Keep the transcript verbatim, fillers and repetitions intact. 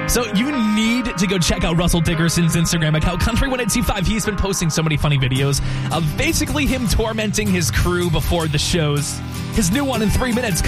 So you need to go check out Russell Dickerson's Instagram account, Country one eighty five. He's been posting so many funny videos of basically him tormenting his crew before the shows. His new one in three minutes